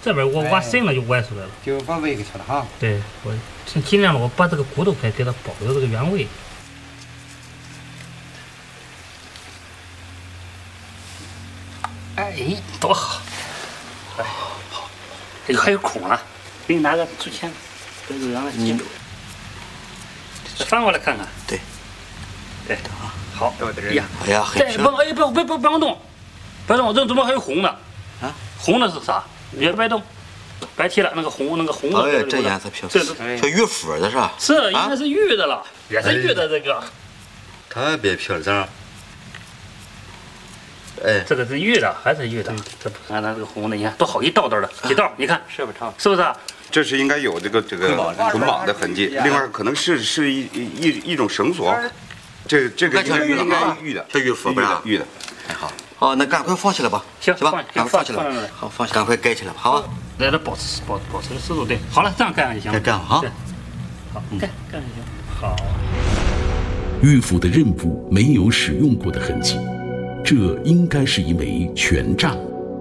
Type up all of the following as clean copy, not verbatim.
这边我挖深了就挖出来了， 就把尾给切了哈。 对，我尽量我把这个骨头块给它保留这个原位。哎，多好！哎，好，这个还有孔呢，给你拿个竹签，这个让它记住。翻过来看看。 对， 对，好。哎呀， 哎呀，很漂亮。 哎，别动，别动，这怎么还有红的？ 啊， 红的是啥？别动，白提了，那个红的。 哎，这颜色漂亮，像玉肤的是吧？ 是，应该是玉的了，也是玉的这个。 特别漂亮。哎， 这个是玉的，还是玉的？这不看它这个红的，你看多好，一道道的几道，你看是不是？是不是？ 这是应该有这个捆绑的痕迹，另外可能是一种绳索，这个应该玉的， 这玉肤不是玉的。 太好，好，那赶快放起来吧， 行吧，赶快放起来，好，放起来，赶快盖起来吧，好吧？ 来，这保持湿度，对，好了，这样盖上就行了。 这样哈， 好，盖上就行。好。 玉斧的刃部没有使用过的痕迹，这应该是一枚权杖。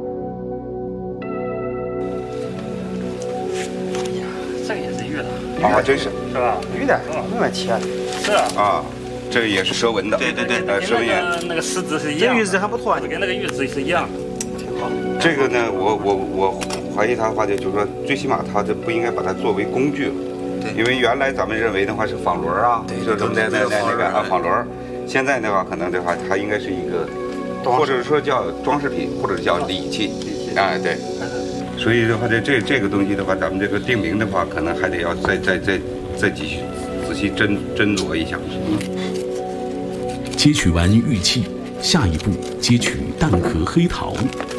这个也是玉的啊，真是吧？ 玉的，那么切的。 是啊， 这个也是蛇纹的。 对， 蛇纹眼。 那个石子是一样， 这玉子还不错， 跟那个玉子是一样的，挺好。 这个呢，我怀疑他的话，就是说，最起码他这不应该把它作为工具了。对，因为原来咱们认为的话是纺轮啊，就这么那个纺轮。现在的话，可能的话，它应该是一个，或者说叫装饰品，或者叫礼器。哎，对。所以的话，这个东西的话，咱们这个定名的话，可能还得要再继续仔细斟酌一下。 截取完玉器，下一步截取蛋壳黑陶。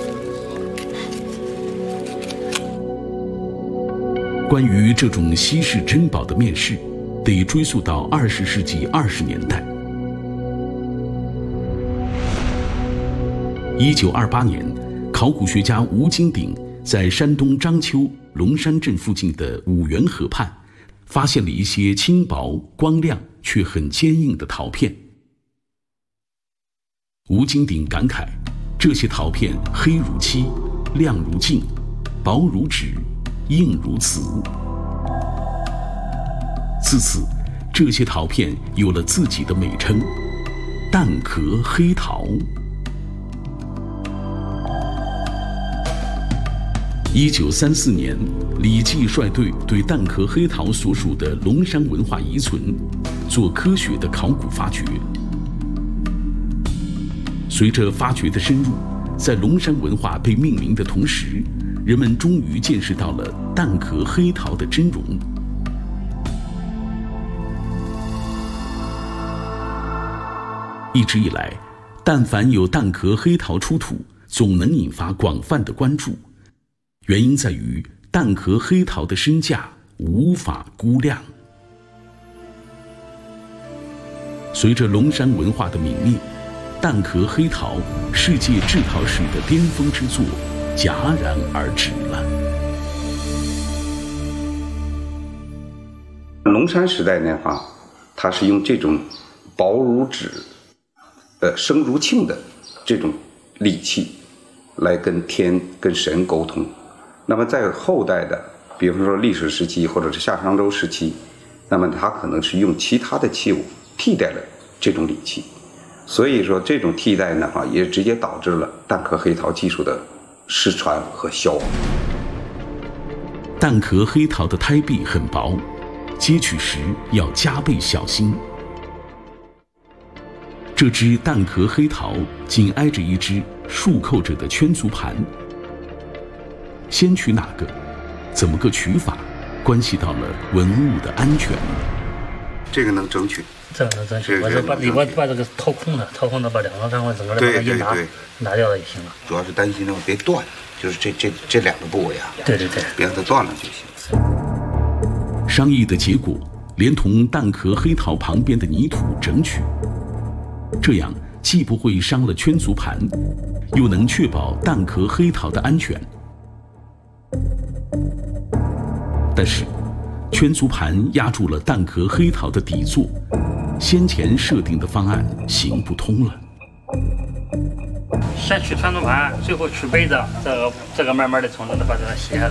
关于这种稀世珍宝的面世，得追溯到20世纪20年代。1928年，考古学家吴金鼎在山东章丘龙山镇附近的五原河畔，发现了一些轻薄、光亮却很坚硬的陶片。吴金鼎感慨，这些陶片黑如漆，亮如镜，薄如纸，硬如瓷。自此，这些陶片有了自己的美称——蛋壳黑陶。1934年，李济率队对蛋壳黑陶所属的龙山文化遗存做科学的考古发掘。随着发掘的深入，在龙山文化被命名的同时，人们终于见识到了蛋壳黑陶的真容。一直以来，但凡有蛋壳黑陶出土，总能引发广泛的关注。原因在于蛋壳黑陶的身价无法估量。随着龙山文化的泯灭，蛋壳黑陶世界制陶史的巅峰之作戛然而止了。 龙山时代的话，它是用这种薄如纸、生如磬的这种礼器来跟天、跟神沟通。那么在后代的，比方说历史时期或者是夏商周时期，那么它可能是用其他的器物替代了这种礼器。所以说这种替代的话，也直接导致了蛋壳黑陶技术的失传和消亡。 蛋壳黑陶的胎壁很薄，接取时要加倍小心。这只蛋壳黑陶紧挨着一只束扣着的圈足盘，先取哪个，怎么个取法，关系到了文物的安全。 这个能争取。 这个能争取，我就把里边把这个掏空的把两个三块整个的一拿掉了就行了。 主要是担心的话别断，就是这两个部位啊， 对， 别让它断了就行。 商议的结果，连同蛋壳黑陶旁边的泥土整取，这样既不会伤了圈足盘，又能确保蛋壳黑陶的安全。但是，圈足盘压住了蛋壳黑陶的底座，先前设定的方案行不通了。 先取圈足盘，最后取杯子，这个慢慢的从这把它卸下来。